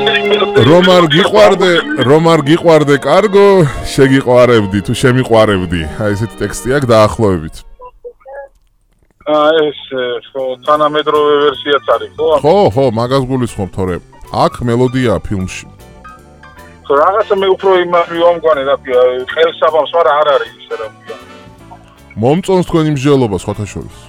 რომ არ გიყვარდე კარგო, შეგიყვარებდი თუ შემიყვარებდი. აი ესეთი ტექსტი აქვს დაახლოებით. ეს ხო თანამედროვე ვერსიაც არის, ხო? ხო, მაგას გულისხმობ, თორე აქ მელოდიაა ფილმში. რაღაცა მე უფრო იმამგვარი რა ქვია, ხელსაბამს, მაგრამ არ არის ისე რა ქვია. მომწონს თქვენი მსჯელობა სხვათა შორის.